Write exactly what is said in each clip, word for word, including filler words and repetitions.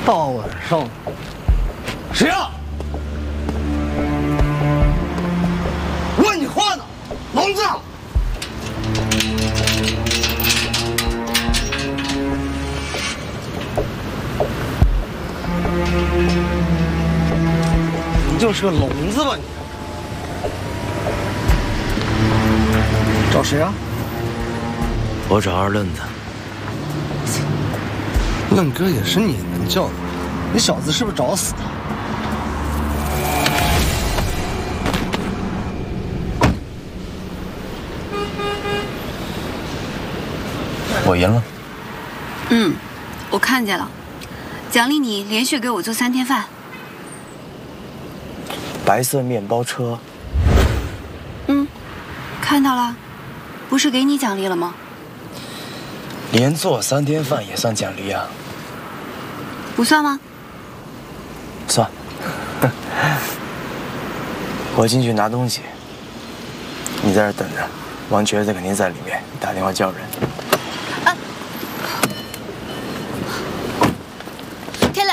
大晚上，谁呀？问你话呢，聋子！你就是个聋子吧你？找谁啊？ 我找二愣子。 愣哥也是你能叫的，你小子是不是找死的？ 我赢了。 嗯，我看见了，奖励你连续给我做三天饭。 白色面包车。 嗯，看到了，不是给你奖励了吗？ 连做三天饭也算奖励啊？ 不算吗？ 算。我进去拿东西，你在这等着。王瘸子肯定在里面，你打电话叫人。 啊！天雷，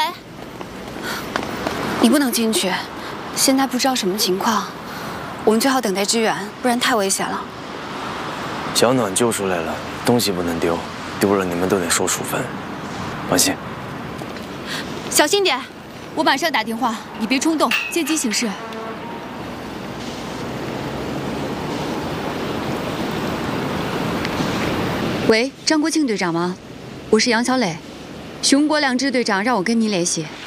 你不能进去，现在不知道什么情况，我们最好等待支援，不然太危险了。 小暖救出来了，东西不能丢，丢了你们都得受处分。放心。 小心点，我马上打电话，你别冲动，见机行事。喂，张国庆队长吗？我是杨小磊，熊国良支队长让我跟您联系。